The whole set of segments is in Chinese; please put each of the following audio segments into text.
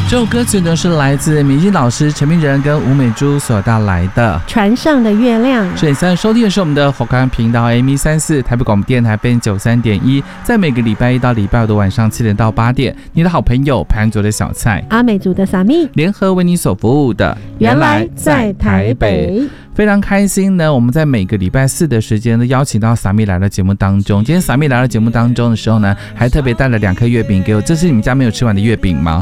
这首歌曲呢是来自明星老师陈明仁跟吴美珠所带来的 《船上的月亮》。 所以现在收听的是我们的火康频道 AM134 台北广播电台 FM93.1，在每个礼拜一到礼拜五的晚上7点到8点，你的好朋友潘卓的小菜、 阿美族的撒蜜联合为你所服务的原来在台北。 非常开心呢，我们在每个礼拜4的时间呢，邀请到撒蜜来到节目当中。今天撒蜜来到节目当中的时候呢，还特别带了2颗月饼给我。这是你们家没有吃完的月饼吗？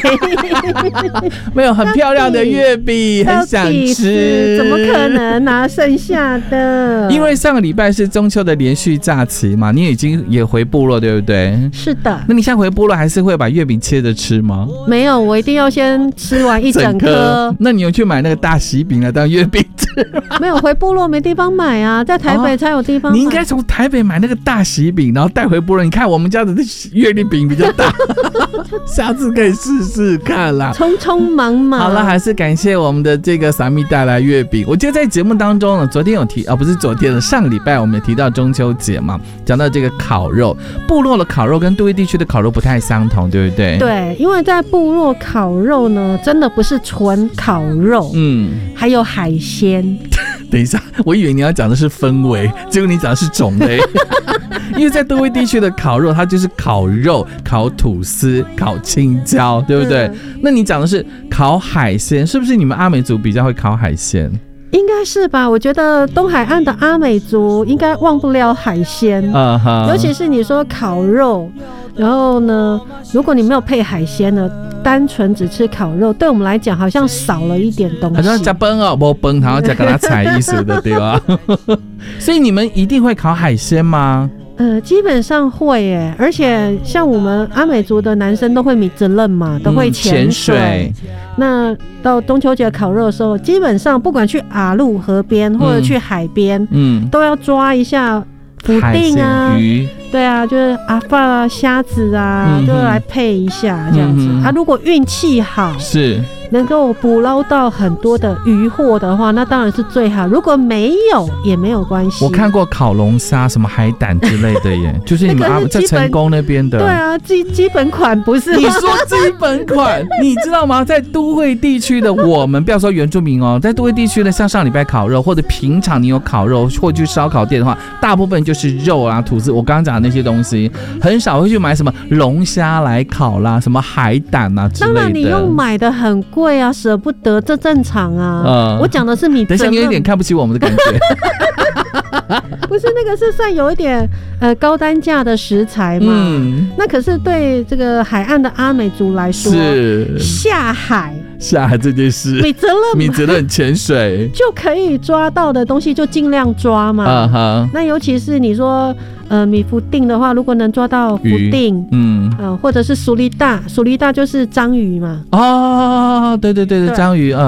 没有，很漂亮的月饼，很想吃。 怎么可能拿剩下的？ 因为上个礼拜是中秋的连续假期嘛，你已经也回部落，对不对？ 是的。 那你现在回部落还是会把月饼切着吃吗？ 没有，我一定要先吃完一整颗。 那你有去买那个大喜饼来当月饼吃？ 没有，回部落没地方买啊，在台北才有地方买。 你应该从台北买那个大喜饼，然后带回部落。你看我们家的月历饼比较大，下次可以试试看啦。 匆匆忙忙。 好了，还是感谢我们的这个撒蜜带来月饼。我记得在节目当中呢，昨天有提不是昨天的，上个礼拜我们也提到中秋节嘛，讲到这个烤肉，部落的烤肉跟都会地区的烤肉不太相同，对不对？ 对，因为在部落烤肉呢，真的不是纯烤肉，还有海鲜。 等一下，我以为你要讲的是氛围，结果你讲的是种类。因为在都会地区的烤肉，它就是烤肉、烤吐司、烤青椒，对不对？那你讲的是烤海鲜，是不是你们阿美族比较会烤海鲜？ 应该是吧，我觉得东海岸的阿美族应该忘不了海鲜，尤其是你说烤肉，然后呢，如果你没有配海鲜呢，单纯只吃烤肉，对我们来讲好像少了一点东西。好像吃饭哦，没饭，然后再跟他采意思的，对吧？所以你们一定会烤海鲜吗？ 基本上会耶，而且像我们阿美族的男生都会米泽勒嘛，都会潜水。那到中秋节烤肉的时候，基本上不管去阿路河边或者去海边，都要抓一下福定啊、鱼，对啊，就是阿发啊、虾子啊，就来配一下这样子。如果运气好，是能够捕捞到很多的渔获的话，那当然是最好。如果没有也没有关系。 我看过烤龙虾、什么海胆之类的耶，就是你们在成功那边的。 对啊，基本款不是？ 你说基本款，你知道吗？在都会地区的我们，不要说原住民哦，在都会地区的，像上礼拜烤肉，或者平常你有烤肉，或者去烧烤店的话，大部分就是肉啊、吐司，我刚刚讲的那些东西，很少会去买什么龙虾来烤啦，什么海胆啊之类的。 当然你用买的很贵啊，舍不得，这正常啊。我讲的是米。 等一下，你有点看不起我们的感觉。 不是，那个是算有一点高单价的食材嘛。那可是对这个海岸的阿美族来说，是下海这件事，米泽勒潜水就可以抓到的东西就尽量抓嘛。那尤其是你说米福定的话，如果能抓到福定，或者是苏利大就是章鱼嘛。 对，章鱼。